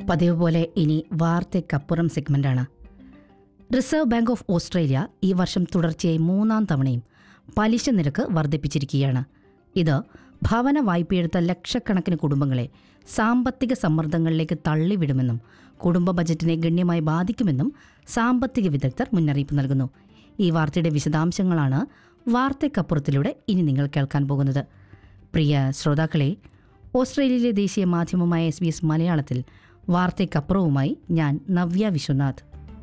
പതിവ് പോലെ ഇനി വാർത്തയ്ക്കപ്പുറം സെഗ്മെന്റാണ്. റിസർവ് ബാങ്ക് ഓഫ് ഓസ്ട്രേലിയ ഈ വർഷം തുടർച്ചയായി 3-ാം തവണയും പലിശ നിരക്ക് വർദ്ധിപ്പിച്ചിരിക്കുകയാണ്. ഇത് ഭവന വായ്പയെടുത്ത ലക്ഷക്കണക്കിന് കുടുംബങ്ങളെ സാമ്പത്തിക സമ്മർദ്ദങ്ങളിലേക്ക് തള്ളിവിടുമെന്നും കുടുംബ ബജറ്റിനെ ഗണ്യമായി ബാധിക്കുമെന്നും സാമ്പത്തിക വിദഗ്ധർ മുന്നറിയിപ്പ് നൽകുന്നു. ഈ വാർത്തയുടെ വിശദാംശങ്ങളാണ് വാർത്തയ്ക്കപ്പുറത്തിലൂടെ ഇനി നിങ്ങൾ കേൾക്കാൻ പോകുന്നത്. പ്രിയ ശ്രോതാക്കളെ, ഓസ്ട്രേലിയയിലെ ദേശീയ മാധ്യമമായ SBS മലയാളത്തിൽ വാർത്തയ്ക്കപ്പുറവുമായി ഞാൻ നവ്യ വിശ്വനാഥ്.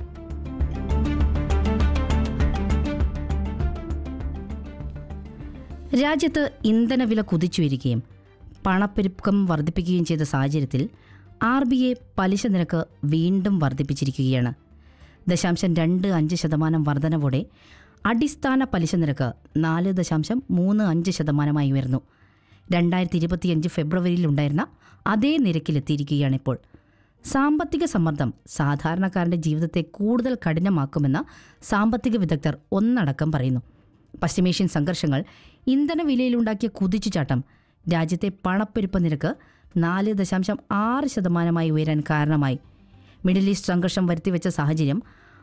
രാജ്യത്ത് ഇന്ധനവില കുതിച്ചുയരുകയും പണപ്പെരുപ്പം വർദ്ധിപ്പിക്കുകയും ചെയ്ത സാഹചര്യത്തിൽ RBA പലിശ നിരക്ക് വീണ്ടും വർദ്ധിപ്പിച്ചിരിക്കുകയാണ്. 0.25% വർധനവോടെ അടിസ്ഥാന പലിശ നിരക്ക് 4.35% ഉയർന്നു. 2025 ഫെബ്രുവരിയിലുണ്ടായിരുന്ന അതേ നിരക്കിലെത്തിയിരിക്കുകയാണിപ്പോൾ. സാമ്പത്തിക സമ്മർദ്ദം സാധാരണക്കാരൻ്റെ ജീവിതത്തെ കൂടുതൽ കഠിനമാക്കുമെന്ന് സാമ്പത്തിക വിദഗ്ധർ ഒന്നടക്കം പറയുന്നു. പശ്ചിമേഷ്യൻ സംഘർഷങ്ങൾ ഇന്ധനവിലയിലുണ്ടാക്കിയ കുതിച്ചുചാട്ടം രാജ്യത്തെ പണപ്പെരുപ്പ നിരക്ക് 4.6% ഉയരാൻ കാരണമായി. മിഡിൽ ഈസ്റ്റ് സംഘർഷം വരുത്തിവെച്ച സാഹചര്യം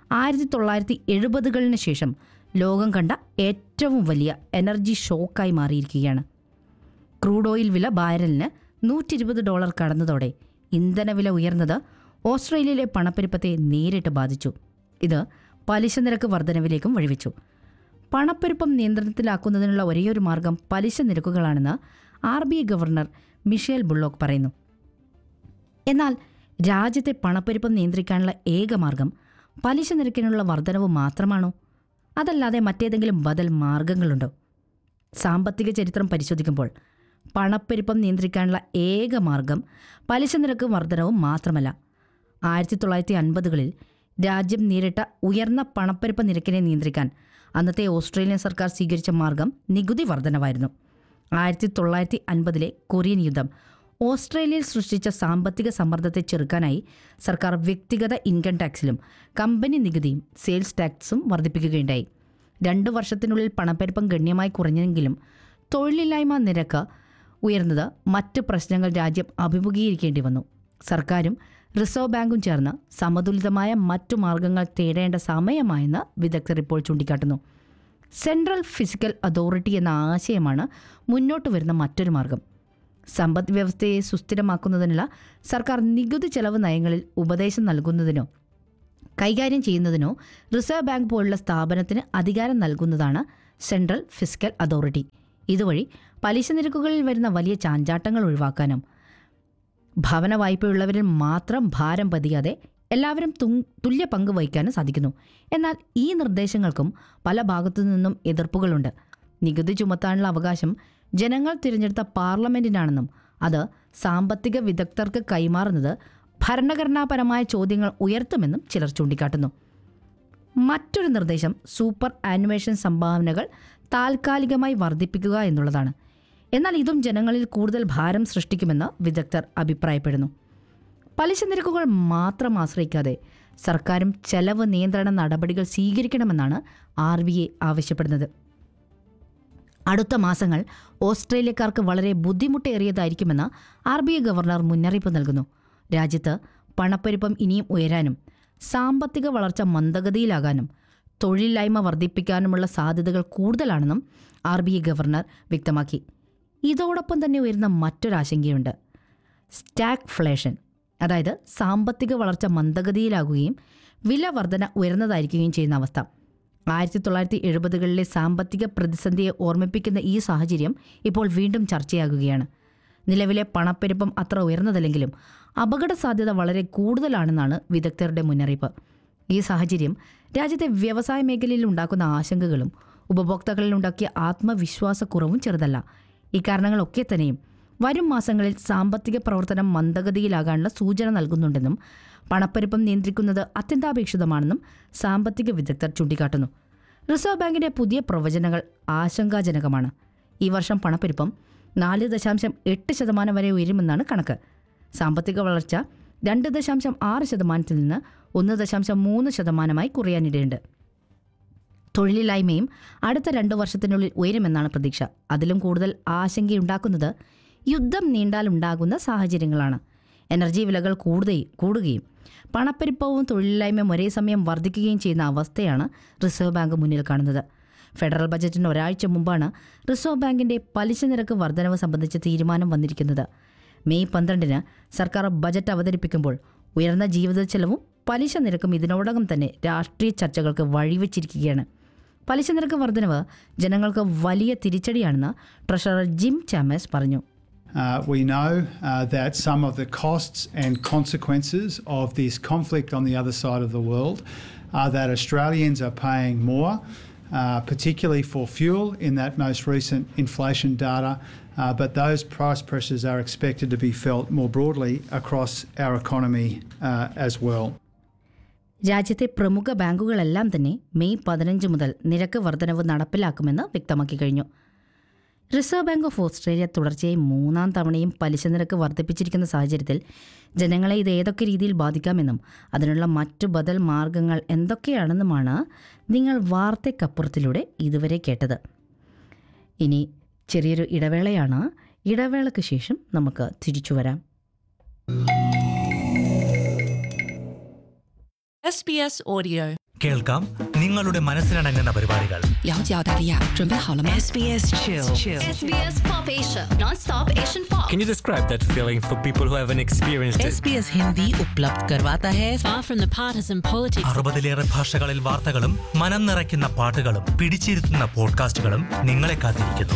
1970കളിന് ശേഷം ലോകം കണ്ട ഏറ്റവും വലിയ എനർജി ഷോക്കായി മാറിയിരിക്കുകയാണ്. ക്രൂഡ് ഓയിൽ വില ബാരലിന് $120 കടന്നതോടെ ഇന്ധനവില ഉയർന്നത് ഓസ്ട്രേലിയയിലെ പണപ്പെരുപ്പത്തെ നേരിട്ട് ബാധിച്ചു. ഇത് പലിശ നിരക്ക് വർധനവിലേക്കും വഴിവെച്ചു. പണപ്പെരുപ്പം നിയന്ത്രണത്തിലാക്കുന്നതിനുള്ള ഒരേയൊരു മാർഗം പലിശ നിരക്കുകളാണെന്ന് RBA ഗവർണർ മിഷേൽ ബുള്ളോക്ക് പറയുന്നു. എന്നാൽ രാജ്യത്തെ പണപ്പെരുപ്പം നിയന്ത്രിക്കാനുള്ള ഏക മാർഗം പലിശ നിരക്കിനുള്ള വർധനവ് മാത്രമാണോ? അതല്ലാതെ മറ്റേതെങ്കിലും ബദൽ മാർഗങ്ങളുണ്ടോ? സാമ്പത്തിക ചരിത്രം പരിശോധിക്കുമ്പോൾ പണപ്പെരുപ്പം നിയന്ത്രിക്കാനുള്ള ഏക മാർഗം പലിശ നിരക്ക് വർധനവും മാത്രമല്ല. 1950കളിൽ രാജ്യം നേരിട്ട ഉയർന്ന പണപ്പെരുപ്പ നിരക്കിനെ നിയന്ത്രിക്കാൻ അന്നത്തെ ഓസ്ട്രേലിയൻ സർക്കാർ സ്വീകരിച്ച മാർഗം നികുതി വർധനവായിരുന്നു. 1950ലെ കൊറിയൻ യുദ്ധം ഓസ്ട്രേലിയയിൽ സൃഷ്ടിച്ച സാമ്പത്തിക സമ്മർദ്ദത്തെ ചെറുക്കാനായി സർക്കാർ വ്യക്തിഗത ഇൻകം ടാക്സിലും കമ്പനി നികുതിയും സെയിൽസ് ടാക്സും വർദ്ധിപ്പിക്കുകയുണ്ടായി. 2 വർഷത്തിനുള്ളിൽ പണപ്പെരുപ്പം ഗണ്യമായി കുറഞ്ഞെങ്കിലും തൊഴിലില്ലായ്മ നിരക്ക് ഉയർന്നത് മറ്റ് പ്രശ്നങ്ങൾ രാജ്യം അഭിമുഖീകരിക്കേണ്ടി വന്നു. സർക്കാരും റിസർവ് ബാങ്കും ചേർന്ന് സമതുലിതമായ മറ്റു മാർഗങ്ങൾ തേടേണ്ട സമയമായെന്ന് വിദഗ്ധർ ഇപ്പോൾ ചൂണ്ടിക്കാട്ടുന്നു. സെൻട്രൽ ഫിസിക്കൽ അതോറിറ്റി എന്ന ആശയമാണ് മുന്നോട്ട് വരുന്ന മറ്റൊരു മാർഗം. സമ്പദ് വ്യവസ്ഥയെ സുസ്ഥിരമാക്കുന്നതിനുള്ള സർക്കാർ നികുതി ചെലവ് നയങ്ങളിൽ ഉപദേശം നൽകുന്നതിനോ കൈകാര്യം ചെയ്യുന്നതിനോ റിസർവ് ബാങ്ക് പോലുള്ള സ്ഥാപനത്തിന് അധികാരം നൽകുന്നതാണ് സെൻട്രൽ ഫിസിക്കൽ അതോറിറ്റി. ഇതുവഴി പലിശ നിരക്കുകളിൽ വരുന്ന വലിയ ചാഞ്ചാട്ടങ്ങൾ ഒഴിവാക്കാനും ഭവന വായ്പയുള്ളവരിൽ മാത്രം ഭാരം പതിയാതെ എല്ലാവരും തുല്യ പങ്ക് വഹിക്കാനും സാധിക്കുന്നു. എന്നാൽ ഈ നിർദ്ദേശങ്ങൾക്കും പല ഭാഗത്തു നിന്നും എതിർപ്പുകളുണ്ട്. നികുതി ചുമത്താനുള്ള അവകാശം ജനങ്ങൾ തിരഞ്ഞെടുത്ത പാർലമെന്റിനാണെന്നും അത് സാമ്പത്തിക വിദഗ്ധർക്ക് കൈമാറുന്നത് ഭരണഘടനാപരമായ ചോദ്യങ്ങൾ ഉയർത്തുമെന്നും ചിലർ ചൂണ്ടിക്കാട്ടുന്നു. മറ്റൊരു നിർദ്ദേശം സൂപ്പർ ആനുവേഷൻ സംഭാവനകൾ താൽക്കാലികമായി വർദ്ധിപ്പിക്കുക എന്നുള്ളതാണ്. എന്നാൽ ഇതും ജനങ്ങളിൽ കൂടുതൽ ഭാരം സൃഷ്ടിക്കുമെന്ന് വിദഗ്ധർ അഭിപ്രായപ്പെടുന്നു. പലിശ നിരക്കുകൾ മാത്രം ആശ്രയിക്കാതെ സർക്കാരും ചെലവ് നിയന്ത്രണ നടപടികൾ സ്വീകരിക്കണമെന്നാണ് RBA ആവശ്യപ്പെടുന്നത്. അടുത്ത മാസങ്ങൾ ഓസ്ട്രേലിയക്കാർക്ക് വളരെ ബുദ്ധിമുട്ടേറിയതായിരിക്കുമെന്ന് RBA ഗവർണർ മുന്നറിയിപ്പ് നൽകുന്നു. രാജ്യത്ത് പണപ്പെരുപ്പം ഇനിയും ഉയരാനും സാമ്പത്തിക വളർച്ച മന്ദഗതിയിലാകാനും തൊഴിലില്ലായ്മ വർദ്ധിപ്പിക്കാനുമുള്ള സാധ്യതകൾ കൂടുതലാണെന്നും RBA ഗവർണർ വ്യക്തമാക്കി. ഇതോടൊപ്പം തന്നെ ഉയരുന്ന മറ്റൊരാശങ്കയുണ്ട്. സ്റ്റാഗ്ഫ്ലേഷൻ, അതായത് സാമ്പത്തിക വളർച്ച മന്ദഗതിയിലാകുകയും വില വർധന ഉയർന്നതായിരിക്കുകയും ചെയ്യുന്ന അവസ്ഥ. 1970കളിലെ സാമ്പത്തിക പ്രതിസന്ധിയെ ഓർമ്മിപ്പിക്കുന്ന ഈ സാഹചര്യം ഇപ്പോൾ വീണ്ടും ചർച്ചയാകുകയാണ്. നിലവിലെ പണപ്പെരുപ്പം അത്ര ഉയർന്നതല്ലെങ്കിലും അപകട സാധ്യത വളരെ കൂടുതലാണെന്നാണ് വിദഗ്ധരുടെ മുന്നറിയിപ്പ്. ഈ സാഹചര്യം രാജ്യത്തെ വ്യവസായ മേഖലയിൽ ഉണ്ടാക്കുന്ന ആശങ്കകളും ഉപഭോക്താക്കളിൽ ഉണ്ടാക്കിയ ആത്മവിശ്വാസക്കുറവും ചെറുതല്ല. ഇക്കാരണങ്ങളൊക്കെ തന്നെയും വരും മാസങ്ങളിൽ സാമ്പത്തിക പ്രവർത്തനം മന്ദഗതിയിലാകാനുള്ള സൂചന നൽകുന്നുണ്ടെന്നും പണപ്പെരുപ്പം നിയന്ത്രിക്കുന്നത് അത്യന്താപേക്ഷിതമാണെന്നും സാമ്പത്തിക വിദഗ്ധർ ചൂണ്ടിക്കാട്ടുന്നു. റിസർവ് ബാങ്കിൻ്റെ പുതിയ പ്രവചനങ്ങൾ ആശങ്കാജനകമാണ്. ഈ വർഷം പണപ്പെരുപ്പം 4.8% വരെ ഉയരുമെന്നാണ് കണക്ക്. സാമ്പത്തിക വളർച്ച 2.6%-ൽ നിന്ന് 1.3%-മായി കുറയാനിടയുണ്ട്. തൊഴിലില്ലായ്മയും അടുത്ത 2 വർഷത്തിനുള്ളിൽ ഉയരുമെന്നാണ് പ്രതീക്ഷ. അതിലും കൂടുതൽ ആശങ്കയുണ്ടാക്കുന്നത് യുദ്ധം നീണ്ടാലുണ്ടാകുന്ന സാഹചര്യങ്ങളാണ്. എനർജി വിലകൾ കൂടുകയും പണപ്പെരുപ്പവും തൊഴിലില്ലായ്മയും ഒരേ സമയം വർദ്ധിക്കുകയും ചെയ്യുന്ന അവസ്ഥയാണ് റിസർവ് ബാങ്ക് മുന്നിൽ കാണുന്നത്. ഫെഡറൽ ബജറ്റിന് ഒരാഴ്ച മുമ്പാണ് റിസർവ് ബാങ്കിൻ്റെ പലിശ നിരക്ക് വർധനവ് സംബന്ധിച്ച് തീരുമാനം വന്നിരിക്കുന്നത്. മെയ് 12 സർക്കാർ ബജറ്റ് അവതരിപ്പിക്കുമ്പോൾ ഉയർന്ന ജീവിത ചെലവും പലിശ നിരക്കും ഇതിനോടകം തന്നെ രാഷ്ട്രീയ ചർച്ചകൾക്ക് വഴിവെച്ചിരിക്കുകയാണ്. പലിശ നിരക്ക് വർധനവ് ജനങ്ങൾക്ക് വലിയ തിരിച്ചടിയാണെന്ന് ട്രഷറർ ജിം ചാമസ് പറഞ്ഞു. We know that some of the costs and consequences of this conflict on the other side of the world are that Australians are paying more, particularly for fuel in that most recent inflation data, but those price pressures are expected to be felt more broadly across our economy as well. രാജ്യത്തെ പ്രമുഖ ബാങ്കുകളെല്ലാം തന്നെ May 15 മുതൽ നിരക്ക് വർധനവ് നടപ്പിലാക്കുമെന്ന് വ്യക്തമാക്കി കഴിഞ്ഞു. Reserve bank of Australia തുടർച്ചയായി 3-ാം തവണയും പലിശ നിരക്ക് വർദ്ധിപ്പിച്ചിരിക്കുന്ന സാഹചര്യത്തിൽ ജനങ്ങളെ ഇത് ഏതൊക്കെ രീതിയിൽ ബാധിക്കാമെന്നും അതിനുള്ള മറ്റു ബദൽ മാർഗങ്ങൾ എന്തൊക്കെയാണെന്നുമാണ് നിങ്ങൾ വാർത്തയ്ക്കപ്പുറത്തിലൂടെ ഇതുവരെ കേട്ടത്. ഇനി ചെറിയൊരു ഇടവേളയാണ്. ഇടവേളയ്ക്ക് ശേഷം നമുക്ക് തിരിച്ചു വരാം. SBS Audio കേൾക്കാം നിങ്ങളുടെ മനസ്സിനടങ്ങുന്ന പരിപാടികൾ. SBS Chill. SBS Pop Asia, non-stop Asian pop. Can you describe that feeling for people who haven't experienced it? SBS Hindi उपलब्ध करवाता है far from the partisan politics. 60-ലേറെ ഭാഷകളിൽ വാർത്തകളും മനം നിറയ്ക്കുന്ന പാട്ടുകളും പിടിച്ചിരുത്തുന്ന പോഡ്കാസ്റ്റുകളും നിങ്ങളെ കാത്തിരിക്കുന്നു.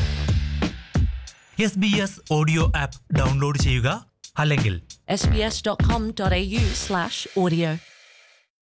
SBS ഓഡിയോ ആപ്പ് ഡൗൺലോഡ് ചെയ്യുക, അല്ലെങ്കിൽ sbs.com.au/audio